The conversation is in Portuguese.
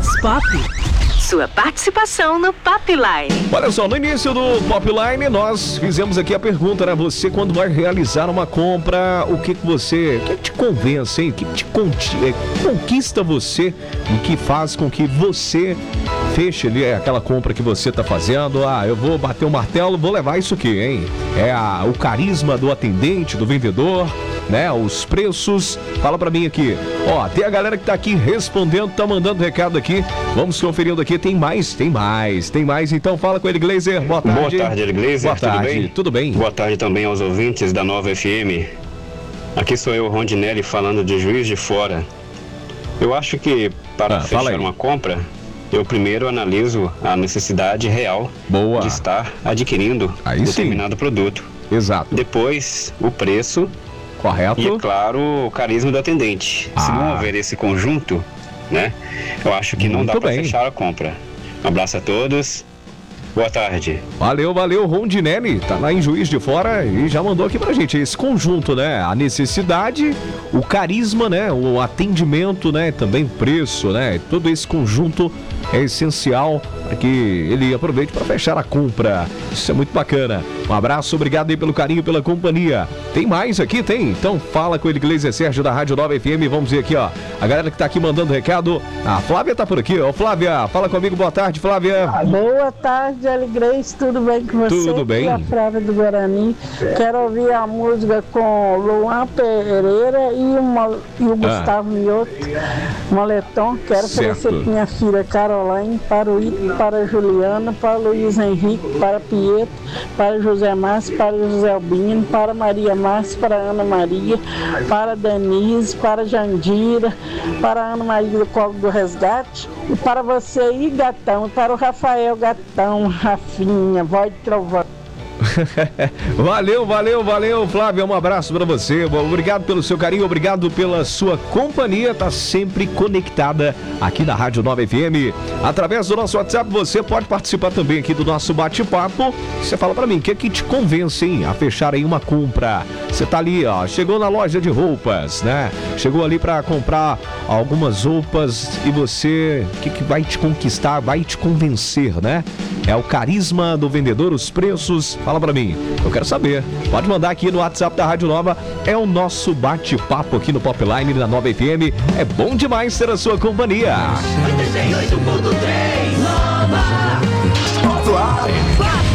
Vox Pop. Sua participação no Popline. Olha só, no início do Popline nós fizemos aqui a pergunta, né? Você, quando vai realizar uma compra, o que te convence, hein? O que te conquista você? O que faz com que você feche ali aquela compra que você tá fazendo? Ah, eu vou bater o martelo, vou levar isso aqui, hein? O carisma do atendente, do vendedor, né? Os preços. Fala pra mim aqui. Ó, tem a galera que tá aqui respondendo, tá mandando recado aqui. Vamos conferindo aqui. Tem mais. Então fala com ele, Glazer. Boa tarde. Boa tarde, ele Glazer. Boa tarde. Tudo bem? Boa tarde também aos ouvintes da Nova FM. Aqui sou eu, Rondinelli, falando de Juiz de Fora. Eu acho que para fechar uma compra, eu primeiro analiso a necessidade real de estar adquirindo determinado produto. Exato. Depois, o preço. Correto. E, claro, o carisma do atendente. Se não houver esse conjunto, né, eu acho que não dá para fechar a compra. Um abraço a todos. Boa tarde. Valeu, Rondinelli, tá lá em Juiz de Fora e já mandou aqui pra gente esse conjunto, né? A necessidade, o carisma, né? O atendimento, né? Também o preço, né? Todo esse conjunto é essencial para que ele aproveite para fechar a compra. Isso é muito bacana. Um abraço, obrigado aí pelo carinho, pela companhia. Tem mais aqui? Tem? Então fala com ele, Glazer Sérgio da Rádio Nova FM. Vamos ver aqui, ó. A galera que tá aqui mandando recado. A Flávia tá por aqui, ó. Flávia, fala comigo, boa tarde, Flávia. Boa tarde, Ali Grace, tudo bem com você? Tudo bem. Aqui é a Flávia do Guarani. Quero ouvir a música com Luan Pereira e o Gustavo Mioto, Moletom. Quero oferecer para minha filha Caroline, para o Ito, para a Juliana, para o Luiz Henrique, para Pietro, para José Márcio, para José Albino, para Maria Márcia, para Ana Maria, para Denise, para Jandira, para Ana Maria do Colo do Resgate, e para você aí, Gatão, e para o Rafael Gatão, Rafinha, voz de trovão. Valeu, Flávio, um abraço pra você, obrigado pelo seu carinho, obrigado pela sua companhia, tá sempre conectada aqui na Rádio Nova FM, através do nosso WhatsApp. Você pode participar também aqui do nosso bate-papo. Você fala pra mim, o que é que te convence, hein, a fechar aí uma compra? Você tá ali, ó, chegou na loja de roupas, né? Chegou ali pra comprar algumas roupas e você, o que vai te conquistar, vai te convencer, né? É o carisma do vendedor, os preços. Fala pra mim, eu quero saber. Pode mandar aqui no WhatsApp da Rádio Nova. É o nosso bate-papo aqui no Popline da Nova FM. É bom demais ter a sua companhia. 88.3 Nova Popline.